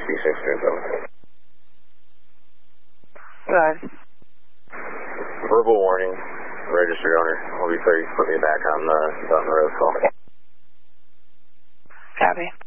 C637. Go ahead. Verbal warning, registered owner. I'll be 30, put me back on the road call. Copy.